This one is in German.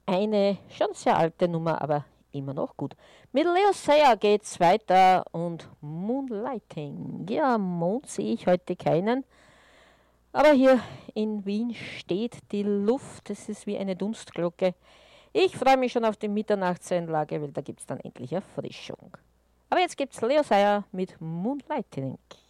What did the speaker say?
Eine schon sehr alte Nummer, aber immer noch gut. Mit Leo Sayer geht's weiter und Moonlighting. Ja, Mond sehe ich heute keinen, aber hier in Wien steht die Luft, das ist wie eine Dunstglocke. Ich freue mich schon auf die Mitternachtseinlage, weil da gibt es dann endlich Erfrischung. Aber jetzt gibt's Leo Sayer mit Moonlighting.